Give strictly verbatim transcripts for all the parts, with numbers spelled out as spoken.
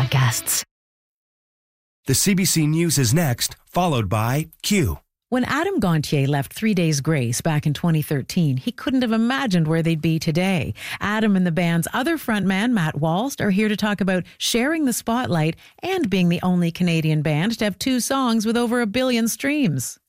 podcasts. The C B C News is next, followed by Q. When Adam Gontier left Three Days Grace back in twenty thirteen, he couldn't have imagined where they'd be today. Adam and the band's other frontman, Matt Walst, are here to talk about sharing the spotlight and being the only Canadian band to have two songs with over a billion streams.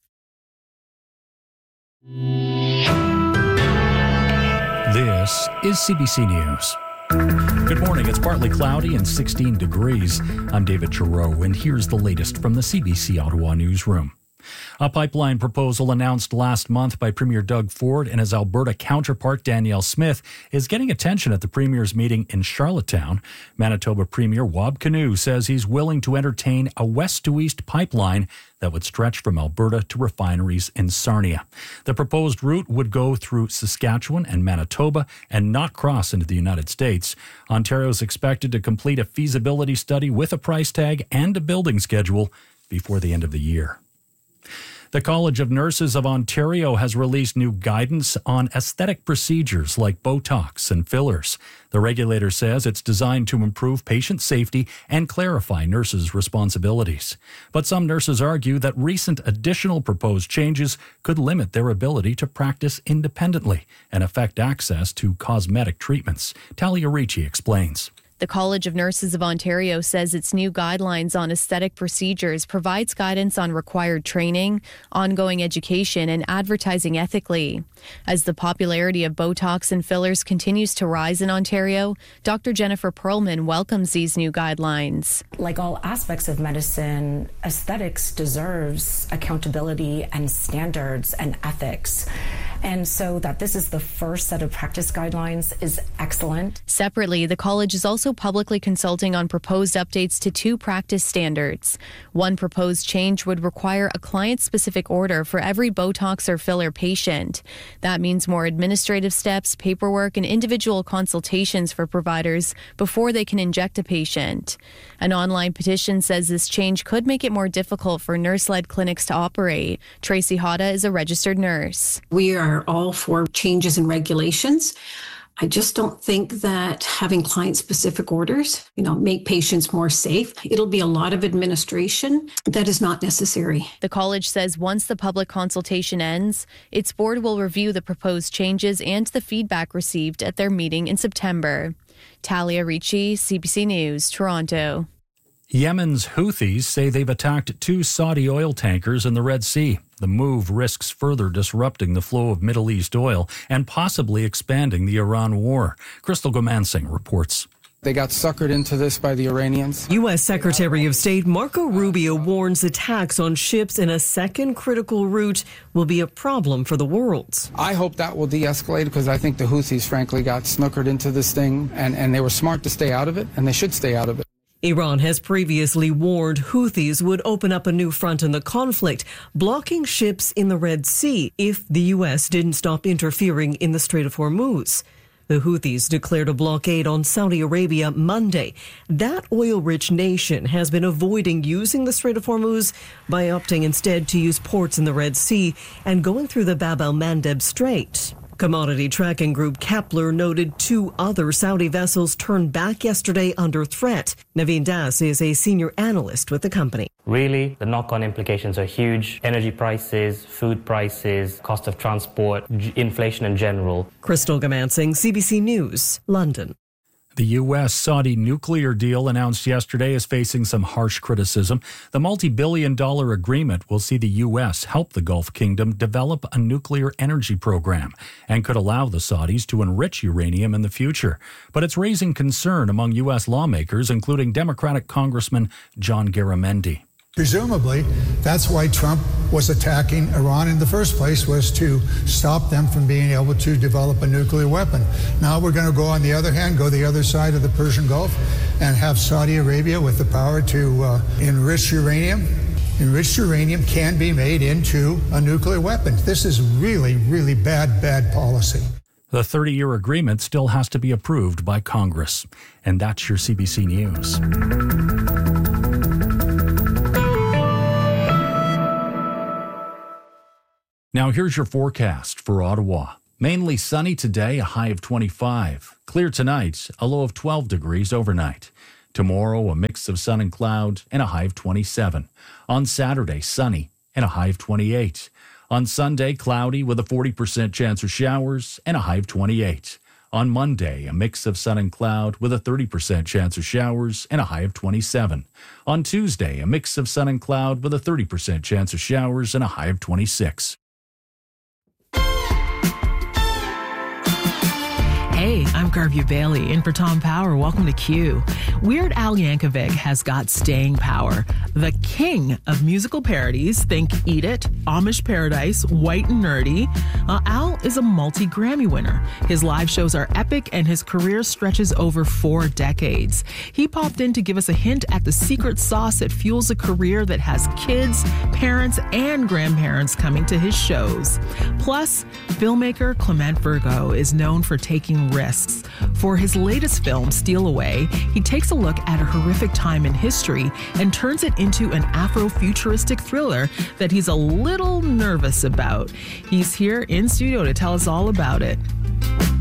This is C B C News. Good morning. It's partly cloudy and sixteen degrees. I'm David Giroux, and here's the latest from the C B C Ottawa newsroom. A pipeline proposal announced last month by Premier Doug Ford and his Alberta counterpart Danielle Smith is getting attention at the Premier's meeting in Charlottetown. Manitoba Premier Wab Kinew says he's willing to entertain a west-to-east pipeline that would stretch from Alberta to refineries in Sarnia. The proposed route would go through Saskatchewan and Manitoba and not cross into the United States. Ontario is expected to complete a feasibility study with a price tag and a building schedule before the end of the year. The College of Nurses of Ontario has released new guidance on aesthetic procedures like Botox and fillers. The regulator says it's designed to improve patient safety and clarify nurses' responsibilities. But some nurses argue that recent additional proposed changes could limit their ability to practice independently and affect access to cosmetic treatments. Talia Ricci explains. The College of Nurses of Ontario says its new guidelines on aesthetic procedures provides guidance on required training, ongoing education, and advertising ethically. As the popularity of Botox and fillers continues to rise in Ontario, Doctor Jennifer Perlman welcomes these new guidelines. Like all aspects of medicine, aesthetics deserves accountability and standards and ethics. And so that this is the first set of practice guidelines is excellent. Separately, the college is also publicly consulting on proposed updates to two practice standards. One proposed change would require a client-specific order for every Botox or filler patient. That means more administrative steps, paperwork, and individual consultations for providers before they can inject a patient. An online petition says this change could make it more difficult for nurse-led clinics to operate. Tracy Hada is a registered nurse. We are all for changes in regulations. I just don't think that having client-specific orders, you know, make patients more safe. It'll be a lot of administration that is not necessary. The college says once the public consultation ends, its board will review the proposed changes and the feedback received at their meeting in September. Talia Ricci, C B C News, Toronto. Yemen's Houthis say they've attacked two Saudi oil tankers in the Red Sea. The move risks further disrupting the flow of Middle East oil and possibly expanding the Iran war. Crystal Gomansing reports. They got suckered into this by the Iranians. U S. Secretary of State Marco Rubio warns attacks on ships in a second critical route will be a problem for the world. I hope that will de-escalate because I think the Houthis, frankly, got snookered into this thing and, and they were smart to stay out of it, and they should stay out of it. Iran has previously warned Houthis would open up a new front in the conflict, blocking ships in the Red Sea if the U S didn't stop interfering in the Strait of Hormuz. The Houthis declared a blockade on Saudi Arabia Monday. That oil-rich nation has been avoiding using the Strait of Hormuz by opting instead to use ports in the Red Sea and going through the Bab el-Mandeb Strait. Commodity tracking group Kepler noted two other Saudi vessels turned back yesterday under threat. Naveen Das is a senior analyst with the company. Really, the knock-on implications are huge. Energy prices, food prices, cost of transport, g- inflation in general. Crystal Gomansing, C B C News, London. The U S-Saudi nuclear deal announced yesterday is facing some harsh criticism. The multi-billion dollar agreement will see the U S help the Gulf Kingdom develop a nuclear energy program and could allow the Saudis to enrich uranium in the future. But it's raising concern among U S lawmakers, including Democratic Congressman John Garamendi. Presumably, that's why Trump was attacking Iran in the first place, was to stop them from being able to develop a nuclear weapon. Now we're going to go on the other hand, go the other side of the Persian Gulf and have Saudi Arabia with the power to uh, enrich uranium. Enriched uranium can be made into a nuclear weapon. This is really, really bad, bad policy. The thirty-year agreement still has to be approved by Congress. And that's your C B C News. Now here's your forecast for Ottawa. Mainly sunny today, a high of twenty-five. Clear tonight, a low of twelve degrees overnight. Tomorrow, a mix of sun and cloud and a high of twenty-seven. On Saturday, sunny and a high of twenty-eight. On Sunday, cloudy with a forty percent chance of showers and a high of twenty-eight. On Monday, a mix of sun and cloud with a thirty percent chance of showers and a high of twenty-seven. On Tuesday, a mix of sun and cloud with a thirty percent chance of showers and a high of twenty-six. Hey, I'm Garvey Bailey, in for Tom Power. Welcome to Q. Weird Al Yankovic has got staying power. The king of musical parodies, think Eat It, Amish Paradise, White and Nerdy. Uh, Al is a multi-Grammy winner. His live shows are epic and his career stretches over four decades. He popped in to give us a hint at the secret sauce that fuels a career that has kids, parents, and grandparents coming to his shows. Plus, filmmaker Clement Virgo is known for taking risks. For his latest film, Steal Away, he takes a look at a horrific time in history and turns it into an Afro-futuristic thriller that he's a little nervous about. He's here in studio to tell us all about it.